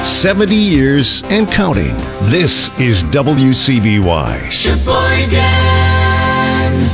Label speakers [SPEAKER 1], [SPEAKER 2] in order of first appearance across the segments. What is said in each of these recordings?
[SPEAKER 1] 70 years and counting. This is WCBY.
[SPEAKER 2] Sheboygan!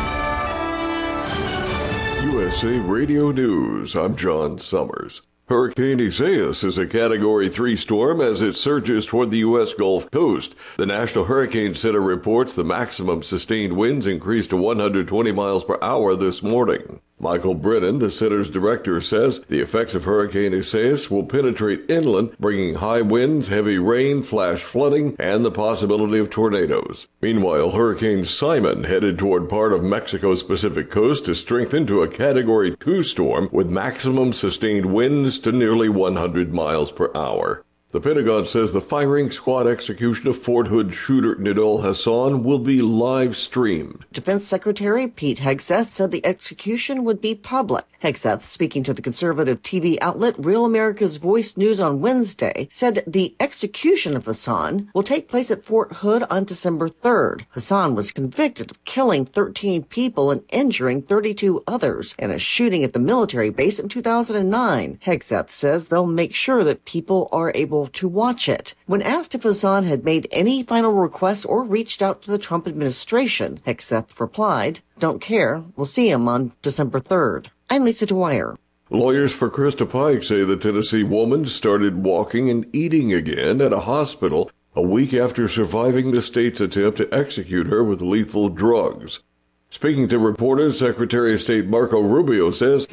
[SPEAKER 3] USA Radio News, I'm John Summers. Hurricane Isaias is a Category 3 storm as it surges toward the U.S. Gulf Coast. The National Hurricane Center reports the maximum sustained winds increased to 120 miles per hour this morning. Michael Brennan, the center's director, says the effects of Hurricane Isaias will penetrate inland, bringing high winds, heavy rain, flash flooding, and the possibility of tornadoes. Meanwhile, Hurricane Simon, headed toward part of Mexico's Pacific coast, is strengthened to a Category 2 storm with maximum sustained winds to nearly 100 miles per hour. The Pentagon says the firing squad execution of Fort Hood shooter Nidal Hasan will be live streamed.
[SPEAKER 4] Defense Secretary Pete Hegseth said the execution would be public. Hegseth, speaking to the conservative TV outlet Real America's Voice News on Wednesday, said the execution of Hasan will take place at Fort Hood on December 3rd. Hasan was convicted of killing 13 people and injuring 32 others in a shooting at the military base in 2009. Hegseth says they'll make sure that people are able to watch it. When asked if Hasan had made any final requests or reached out to the Trump administration, Hegseth replied, "Don't care. We'll see him on December 3rd. I'm Lisa Dwyer.
[SPEAKER 3] Lawyers for Krista Pike say the Tennessee woman started walking and eating again at a hospital a week after surviving the state's attempt to execute her with lethal drugs. Speaking to reporters, Secretary of State Marco Rubio says